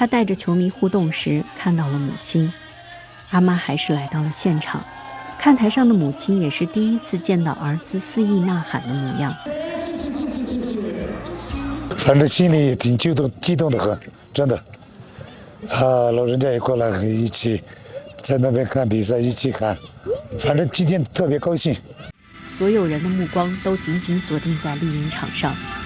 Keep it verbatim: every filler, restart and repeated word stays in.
他带着球迷互动时看到了母亲，阿妈还是来到了现场。看台上的母亲也是第一次见到儿子肆意呐喊的模样， 反正心里挺激动，激动的很，真的。啊，老人家也过来一起在那边看比赛，一起看，反正今天特别高兴。 所有人的目光都紧紧锁定在绿茵场上，